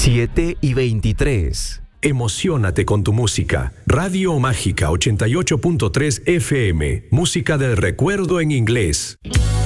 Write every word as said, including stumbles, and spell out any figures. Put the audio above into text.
siete y veintitrés. Emociónate con tu música. Radio Mágica ochenta y ocho punto tres F M. Música del recuerdo en inglés.